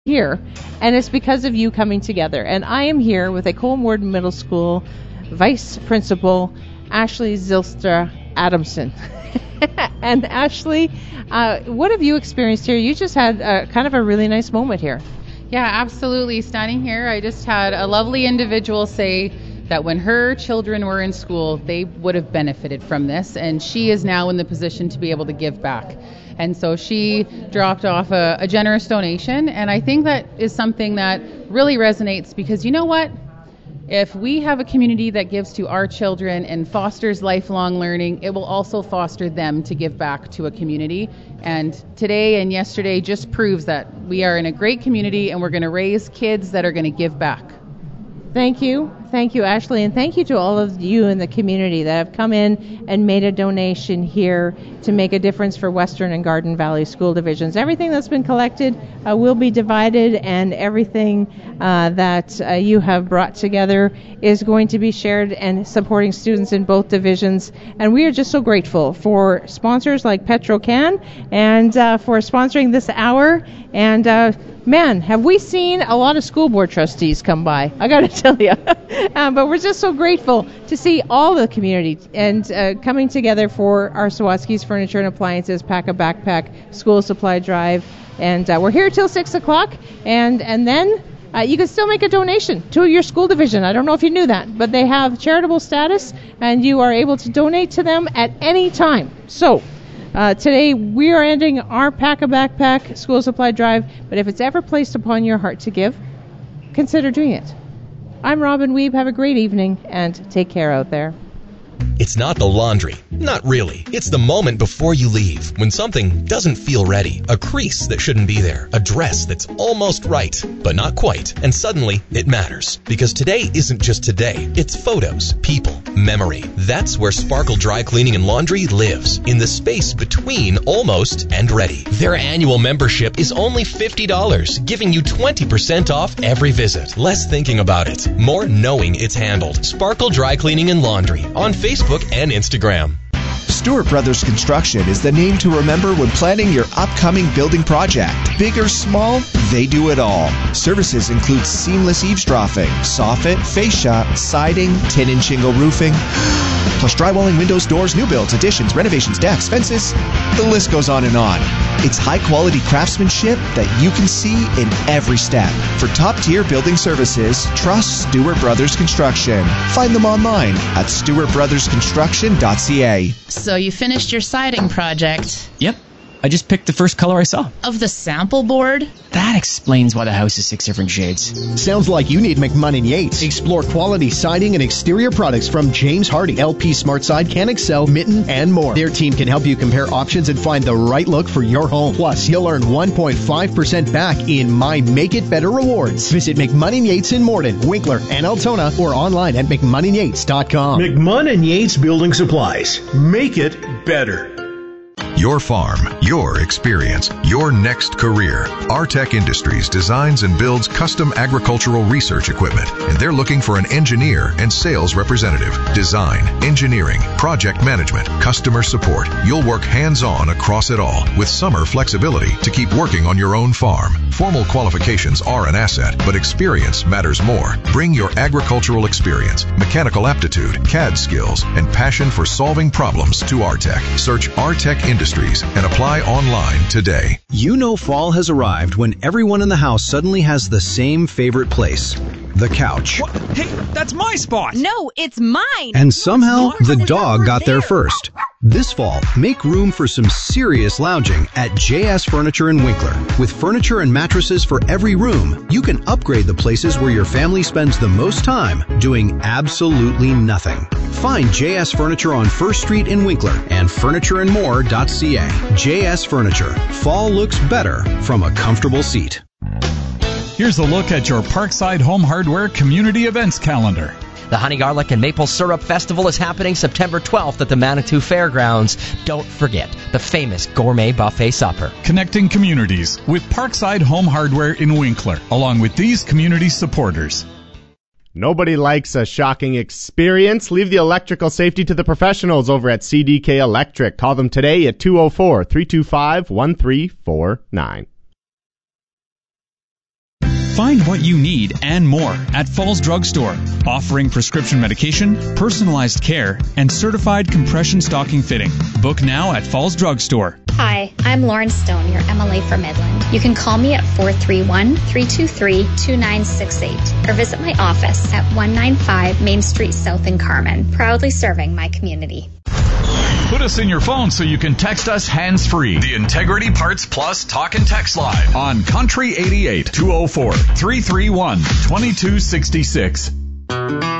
here, and it's because of you coming together. And I am here with Colm Ward Middle School Vice Principal Ashley Zylstra Adamson. And Ashley, what have you experienced here? You just had kind of a really nice moment here. Yeah, absolutely. Standing here, I just had a lovely individual say that when her children were in school, they would have benefited from this, and she is now in the position to be able to give back. And so she dropped off a generous donation, and I think that is something that really resonates because you know what? If we have a community that gives to our children and fosters lifelong learning, it will also foster them to give back to a community. And today and yesterday just proves that we are in a great community and we're going to raise kids that are going to give back. Thank you, Ashley, and thank you to all of you in the community that have come in and made a donation here to make a difference for Western and Garden Valley School Divisions. Everything that's been collected will be divided, and everything that you have brought together is going to be shared and supporting students in both divisions. And we are just so grateful for sponsors like Petro-Can and for sponsoring this hour. And man, have we seen a lot of school board trustees come by, I got to tell you. But we're just so grateful to see all the community and coming together for our Sawatsky's Furniture and Appliances Pack a Backpack School Supply Drive. And we're here till 6 o'clock. And then you can still make a donation to your school division. I don't know if you knew that, but they have charitable status, and you are able to donate to them at any time. So today we are ending our Pack a Backpack School Supply Drive, but if it's ever placed upon your heart to give, consider doing it. I'm Robin Weeb. Have a great evening, and take care out there. It's not the laundry. Not really. It's the moment before you leave, when something doesn't feel ready. A crease that shouldn't be there. A dress that's almost right, but not quite. And suddenly, it matters. Because today isn't just today. It's photos, people, memory. That's where Sparkle Dry Cleaning and Laundry lives. In the space between almost and ready. Their annual membership is only $50, giving you 20% off every visit. Less thinking about it. More knowing it's handled. Sparkle Dry Cleaning and Laundry on Facebook and Instagram. Stewart Brothers Construction is the name to remember when planning your upcoming building project. Big or small, they do it all. Services include seamless eavesdropping, soffit, fascia, siding, tin and shingle roofing, plus drywalling, windows, doors, new builds, additions, renovations, decks, fences. The list goes on and on. It's high-quality craftsmanship that you can see in every step. For top-tier building services, trust Stewart Brothers Construction. Find them online at stewartbrothersconstruction.ca. So you finished your siding project. Yep. I just picked the first color I saw. Of the sample board? That explains why the house is 6 different shades. Sounds like you need McMunn & Yates. Explore quality siding and exterior products from James Hardy, LP SmartSide, CanExcel, Mitten, and more. Their team can help you compare options and find the right look for your home. Plus, you'll earn 1.5% back in My Make It Better rewards. Visit McMunn & Yates in Morden, Winkler, and Altona, or online at McMunnandYates.com. McMunn & Yates Building Supplies. Make it better. Your farm, your experience, your next career. Artec Industries designs and builds custom agricultural research equipment, and they're looking for an engineer and sales representative. Design, engineering, project management, customer support. You'll work hands-on across it all with summer flexibility to keep working on your own farm. Formal qualifications are an asset, but experience matters more. Bring your agricultural experience, mechanical aptitude, CAD skills, and passion for solving problems to Artec. Search Artec Industries and apply online today. You know fall has arrived when everyone in the house suddenly has the same favorite place, the couch. What? Hey, that's my spot! No, it's mine! And somehow the dog got there first. This fall, make room for some serious lounging at JS Furniture in Winkler. With furniture and mattresses for every room, you can upgrade the places where your family spends the most time doing absolutely nothing. Find JS Furniture on First Street in Winkler and furnitureandmore.ca. JS Furniture. Fall looks better from a comfortable seat. Here's a look at your Parkside Home Hardware Community Events calendar. The Honey Garlic and Maple Syrup Festival is happening September 12th at the Manitou Fairgrounds. Don't forget the famous gourmet buffet supper. Connecting communities with Parkside Home Hardware in Winkler, along with these community supporters. Nobody likes a shocking experience. Leave the electrical safety to the professionals over at CDK Electric. Call them today at 204-325-1349. Find what you need and more at Falls Drug Store, offering prescription medication, personalized care, and certified compression stocking fitting. Book now at Falls Drug Store. Hi, I'm Lauren Stone, your MLA for Midland. You can call me at 431-323-2968 or visit my office at 195 Main Street South in Carmen, proudly serving my community. Put us in your phone so you can text us hands-free. The Integrity Parts Plus Talk and Text Line on Country 88 204 331 2266.